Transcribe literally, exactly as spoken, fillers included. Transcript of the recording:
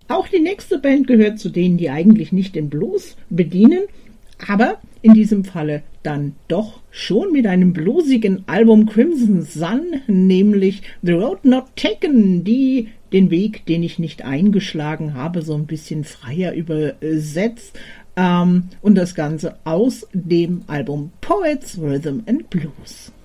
Auch die nächste Band gehört zu denen, die eigentlich nicht den Blues bedienen, aber in diesem Falle dann doch schon mit einem bluesigen Album Crimson Sun, nämlich The Road Not Taken, die den Weg, den ich nicht eingeschlagen habe, so ein bisschen freier übersetzt, ähm, und das Ganze aus dem Album Poets, Rhythm and Blues.